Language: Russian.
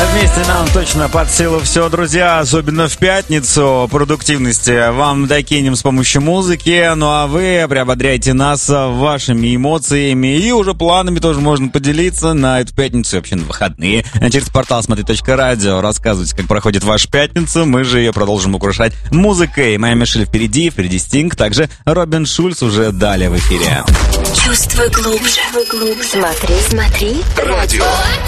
Вместе нам точно под силу все, друзья, особенно в пятницу. Продуктивности вам докинем с помощью музыки, ну а вы приободряйте нас вашими эмоциями и уже планами тоже можно поделиться на эту пятницу и вообще на выходные. Через портал смотри.радио рассказывайте, как проходит ваша пятница, мы же ее продолжим украшать музыкой. Моя Мишель впереди Стинг, также Робин Шульц уже далее в эфире. Чувствуй глубже. Смотри. Радио.